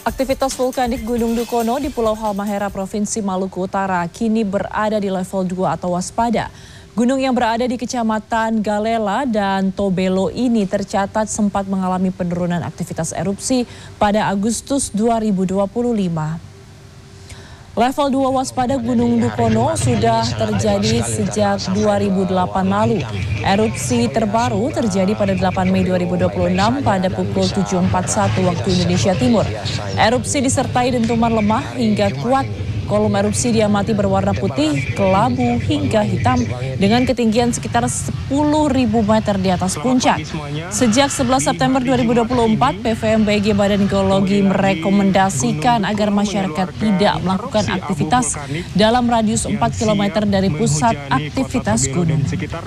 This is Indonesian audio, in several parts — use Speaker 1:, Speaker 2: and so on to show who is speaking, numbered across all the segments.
Speaker 1: Aktivitas vulkanik Gunung Dukono di Pulau Halmahera, Provinsi Maluku Utara kini berada di level 2 atau waspada. Gunung yang berada di Kecamatan Galela dan Tobelo ini tercatat sempat mengalami penurunan aktivitas erupsi pada Agustus 2025. Level 2 waspada Gunung Dukono sudah terjadi sejak 2008 lalu. Erupsi terbaru terjadi pada 8 Mei 2026 pada pukul 7.41 waktu Indonesia Timur. Erupsi disertai dentuman lemah hingga kuat. Kolom erupsi diamati berwarna putih, kelabu hingga hitam dengan ketinggian sekitar 10.000 meter di atas puncak. Sejak 11 September 2024, PVMBG Badan Geologi merekomendasikan agar masyarakat tidak melakukan aktivitas dalam radius 4 km dari pusat aktivitas gunung.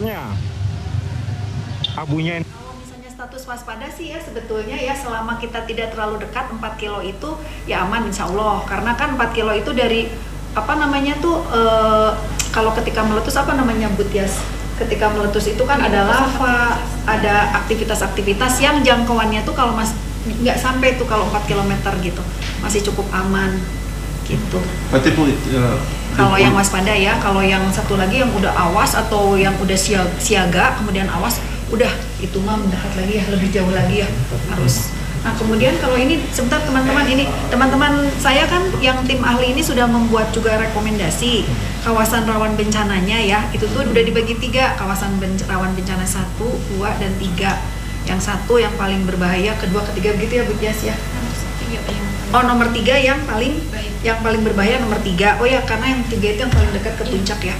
Speaker 2: Status waspada sih ya sebetulnya ya selama kita tidak terlalu dekat 4 kilo itu ya aman insya Allah, karena kan 4 kilo itu dari kalau ketika meletus ketika meletus itu kan ada lava, ada aktivitas-aktivitas yang jangkauannya tuh kalau nggak sampai tuh kalau 4 km gitu masih cukup aman gitu. Kalau yang waspada ya, kalau yang satu lagi yang udah awas atau yang udah siaga kemudian awas, udah itu mah mendekat lagi ya, lebih jauh lagi ya harus. Nah kemudian kalau ini sebentar teman-teman saya kan yang tim ahli ini sudah membuat juga rekomendasi kawasan rawan bencananya ya, itu tuh udah dibagi 3 kawasan rawan bencana 1, 2, dan 3. Yang 1 yang paling berbahaya, kedua, ketiga begitu ya Bu Tias ya. Nomor 3 yang paling berbahaya nomor 3. Oh ya, karena yang 3 itu yang paling dekat ke puncak ya.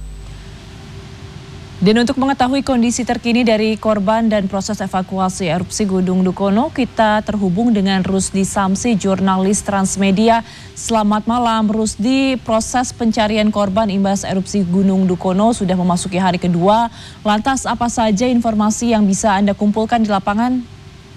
Speaker 1: Dan untuk mengetahui kondisi terkini dari korban dan proses evakuasi erupsi Gunung Dukono, kita terhubung dengan Rusdi Samsi, jurnalis Transmedia. Selamat malam Rusdi, proses pencarian korban imbas erupsi Gunung Dukono sudah memasuki hari kedua. Lantas apa saja informasi yang bisa Anda kumpulkan di lapangan?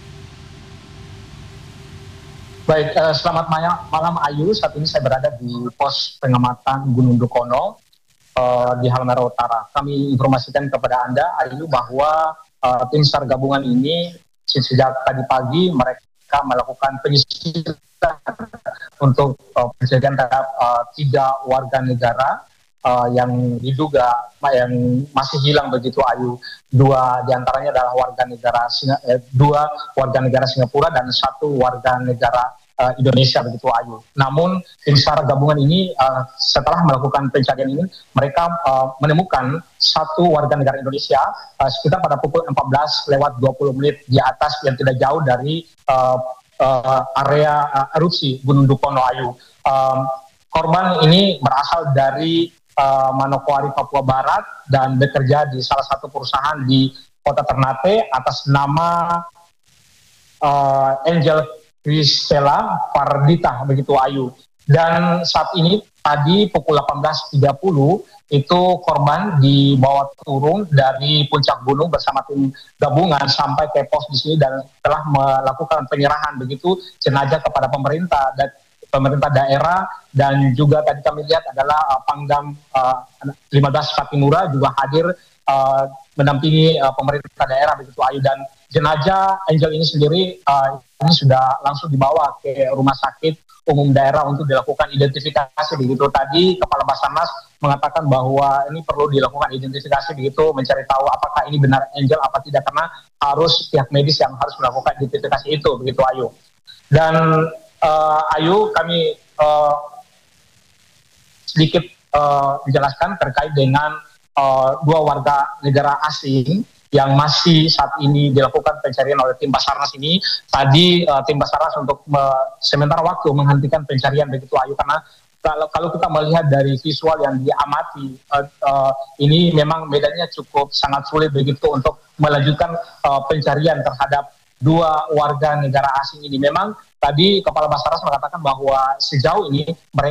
Speaker 3: Baik, selamat malam Ayu. Saat ini saya berada di pos pengamatan Gunung Dukono di Halmahera Utara. Kami informasikan kepada Anda, Ayu, bahwa tim SAR gabungan ini sejak tadi pagi mereka melakukan penyisiran untuk pencarian terhadap 3 warga negara yang diduga yang masih hilang begitu Ayu. 2 diantaranya adalah warga negara Singapura dan 1 warga negara Indonesia begitu Ayu. Namun tim SAR gabungan ini setelah melakukan pencarian ini mereka menemukan 1 warga negara Indonesia sekitar pada pukul 14:20 di atas yang tidak jauh dari area erupsi Gunung Dukono Ayu. Korban ini berasal dari Manokwari, Papua Barat dan bekerja di salah satu perusahaan di Kota Ternate atas nama Angel Cristela Pardita begitu Ayu. Dan saat ini tadi pukul 18.30 itu korban dibawa turun dari puncak gunung bersama tim gabungan sampai ke pos di sini dan telah melakukan penyerahan begitu jenazah kepada pemerintah daerah, dan juga tadi kami lihat adalah Pangdam 15 Patimura juga hadir mendampingi pemerintah daerah begitu Ayu. Dan jenazah Angel ini sendiri ini sudah langsung dibawa ke rumah sakit umum daerah untuk dilakukan identifikasi begitu. Tadi Kepala Basarnas mengatakan bahwa ini perlu dilakukan identifikasi begitu, mencari tahu apakah ini benar Angel apa tidak, karena harus pihak medis yang harus melakukan identifikasi itu begitu Ayu. Dan Ayu, kami sedikit menjelaskan terkait dengan 2 warga negara asing yang masih saat ini dilakukan pencarian oleh tim Basarnas ini. Tadi tim Basarnas untuk sementara waktu menghentikan pencarian begitu Ayu, karena kalau kita melihat dari visual yang diamati ini memang medannya cukup sangat sulit begitu untuk melanjutkan pencarian terhadap 2 warga negara asing ini. Memang tadi Kepala Basarnas mengatakan bahwa sejauh ini mereka